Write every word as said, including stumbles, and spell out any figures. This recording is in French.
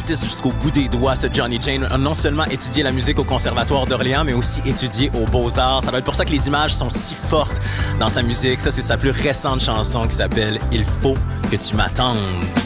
artiste jusqu'au bout des doigts, ce Johnny Jane. A non seulement étudié la musique au Conservatoire d'Orléans, mais aussi étudié aux Beaux-Arts. Ça doit être pour ça que les images sont si fortes dans sa musique. Ça, c'est sa plus récente chanson qui s'appelle « Il faut que tu m'attendes ».